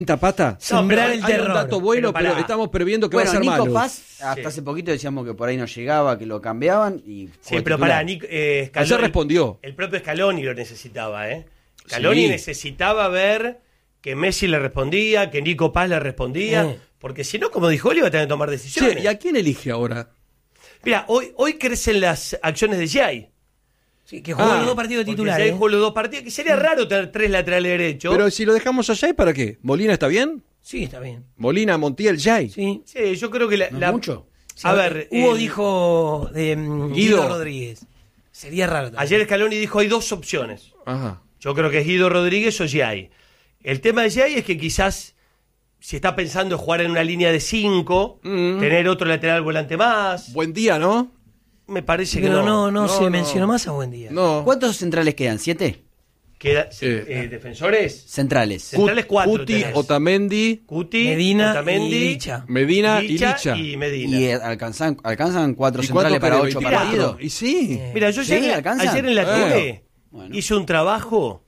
Pata. Sembrar el terror. Hay un dato bueno, pero estamos previendo que va a ser Nico malo. Paz, hasta hace poquito decíamos que por ahí no llegaba, que lo cambiaban y Sí, pero para Nico, Ayer respondió. El propio Scaloni lo necesitaba, Scaloni necesitaba ver que Messi le respondía, que Nico Paz le respondía, porque si no, como dijo él, iba a tener que tomar decisiones. Sí, ¿y a quién elige ahora? Mira, hoy crecen las acciones de Jay. Sí, que jugó los 2 partidos titulares. Jay jugó los 2 partidos, que sería raro tener 3 laterales derechos. Pero si lo dejamos a Jay, ¿para qué? ¿Molina está bien? Sí, está bien. Molina, Montiel, Jay. Sí. Sí, yo creo que mucho. Sí, a ver, Hugo dijo de Guido Rodríguez. Sería raro también. Ayer Scaloni dijo hay 2 opciones. Ajá. Yo creo que es Guido Rodríguez o Jay. El tema de Jay es que quizás, si está pensando en jugar en una línea de 5, tener otro lateral volante más. Buen día, ¿no? Me parece Pero que no. no se mencionó más a Buen Día. No. ¿Cuántos centrales quedan? ¿7? Queda, defensores. Centrales. Centrales 4 Cuti, tenés. Otamendi, Cuti, Medina Otamendi, y Licha. Medina y Licha. y Medina. ¿Y alcanzan 4 ¿Y centrales cuánto para querés, 8 24? partidos? Y sí. Mira, yo Sí, ayer, alcanzan. ayer en la tele Bueno. hice un trabajo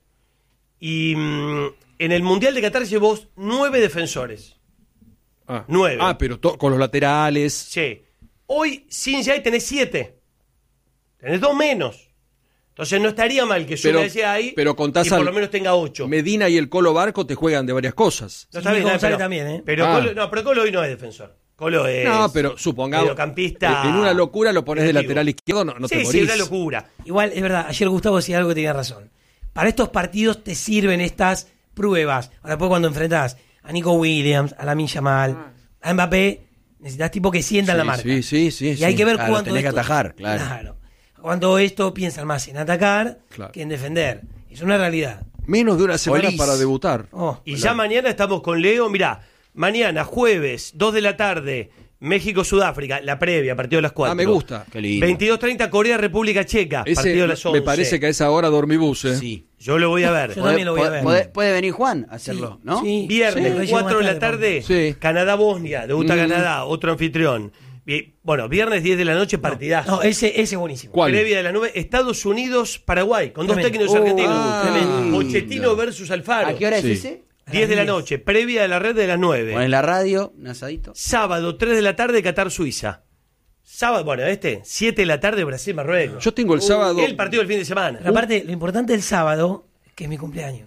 y en el Mundial de Qatar llevó 9 defensores. 9. Pero con los laterales. Sí. Hoy sin Jay tenés 7. Tenés 2 menos. Entonces no estaría mal que sume Jay pero contás y por lo menos tenga 8. Medina y el Colo Barco te juegan de varias cosas. No está bien, González también, Pero pero Colo hoy no es defensor. Colo es pero supongamos mediocampista. en una locura lo pones de creativo. lateral izquierdo, no te morís. Sí, una locura. Igual, es verdad, ayer Gustavo decía algo que tenía razón. Para estos partidos te sirven estas pruebas. Ahora después cuando enfrentás a Nico Williams, a Lamine Yamal, a Mbappé, necesitas tipo que sientan la marca. Sí. Y hay que ver cuánto tenés que atajar, claro. Cuando esto piensan más en atacar que en defender. Es una realidad. Menos de una semana Olís. para debutar. Y ya mañana estamos con Leo. Mirá, mañana, jueves, 2 de la tarde, México-Sudáfrica, la previa, partido de las 4. Me gusta. Qué lindo. 22:30, Corea-República Checa, partido de las 11. Me parece que a esa hora dormibus, Sí. Yo lo voy a ver. Yo también lo voy a ver. Puede venir Juan a hacerlo, ¿no? Sí. Viernes, Sí. 4 de la Sí. tarde, Canadá-Bosnia, debuta Canadá, otro anfitrión. Bueno, viernes 10 de la noche, partidazo. No, ese es buenísimo. ¿Cuál? Previa de la 9, Estados Unidos-Paraguay, con 2 Tremendo. técnicos argentinos. Tremendo. Pochettino versus Alfaro. ¿A qué hora es Sí. ese? 10 de la noche, previa de la red de las 9. Pones la radio, un asadito. Sábado, 3 de la tarde, Qatar-Suiza. Sábado, 7 de la tarde, Brasil-Marruecos. Yo tengo el sábado. El partido del fin de semana. Pero aparte, lo importante del sábado es que es mi cumpleaños.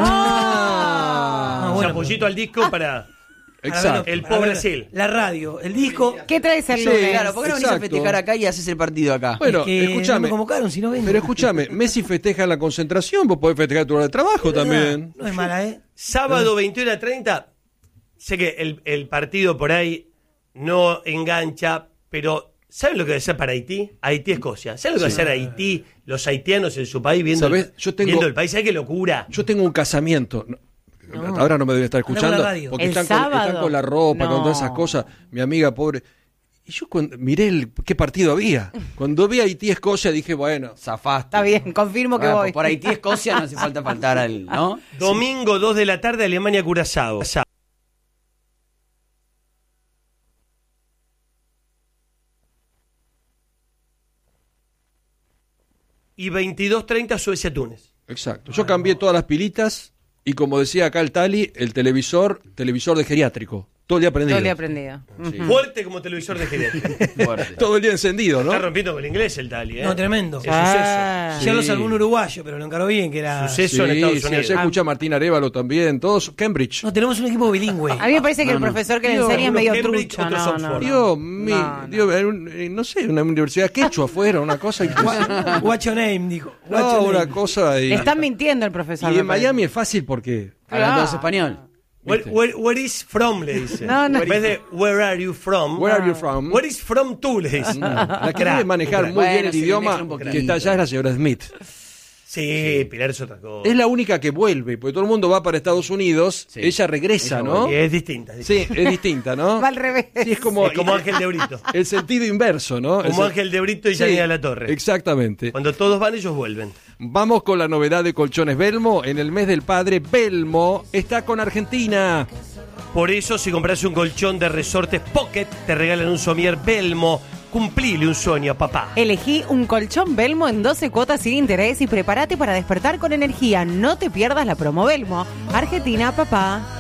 Bueno, apoyito al disco para Exacto. el Para pobre ver Brasil. La radio, el disco. ¿Qué traes el Sí, lunes? Claro, ¿por qué no venís a Exacto. festejar acá y haces el partido acá? Bueno, Es que no escúchame. me convocaron, si no vengo. Pero escúchame, Messi festeja en la concentración, vos podés festejar tu hora de trabajo también. No es mala, ¿eh? Sábado 21:30. Sé que el partido por ahí no engancha, pero ¿saben lo que va a ser para Haití? Haití-Escocia. ¿Saben lo que va a hacer Haití, los haitianos en su país viendo, ¿Sabés? viendo el país? ¿Sabes qué locura? Yo tengo un casamiento. Ahora no me deben estar Hablamos escuchando la radio. porque El están sábado. con la ropa, No. con todas esas cosas. Mi amiga pobre. Y yo miré qué partido había. Cuando vi Haití-Escocia dije, bueno, Zafaste. Está bien, confirmo que Bueno, voy. Por Haití, Escocia no hace falta faltar al, ¿no? Domingo 2 de la tarde, Alemania-Curazao. Y 22:30, Suecia-Túnez. exacto. Yo cambié todas las pilitas y como decía acá el Tali, el televisor de geriátrico. Todo el día prendido. Todo el día aprendido. Sí. Fuerte como televisor de geriátrica. Fuerte. Todo el día encendido, ¿no? Está rompiendo con el inglés el Tali, ¿eh? No, tremendo. Es Ah. Ya lo Sí. salvó un uruguayo, pero lo encaró bien, que era. Suceso en Estados Unidos. ayer escuché a Martín Arévalo también, todos Cambridge. No, tenemos un equipo bilingüe. A mí me parece que el profesor que le enseña es unos medio Cambridge, trucho. otros No, Oxford. no, Dios no. mío, No, no. Dios, no sé, una universidad quechua afuera, una cosa. What's your name, dijo. What's No, your una name? cosa. Y, Le están mintiendo el profesor. y me en parece. Miami es fácil porque. Hablando Ah. todos español. Where is from, le dice. No, no. En vez de where are you from. Where are you from? Where is from tú, le dice. La que debe manejar muy Bueno, bien el se le idioma mezcla un poquito. que está allá es la señora Smith. Sí, Pilar es otra cosa. Es la única que vuelve, porque todo el mundo va para Estados Unidos, Sí. ella regresa, Ella ¿no? Y es distinta. Sí, es distinta, ¿no? Va al revés. Sí, es como Ángel de Brito. el sentido inverso, ¿no? Como El- Ángel de Brito y Sí, Janina La Torre. Exactamente. Cuando todos van, ellos vuelven. Vamos con la novedad de Colchones Belmo. En el mes del padre, Belmo está con Argentina. Por eso, si compras un colchón de resortes Pocket, te regalan un somier Belmo. Cumplile un sueño, papá. Elegí un colchón Belmo en 12 cuotas sin interés y prepárate para despertar con energía. No te pierdas la promo Belmo. Argentina, papá.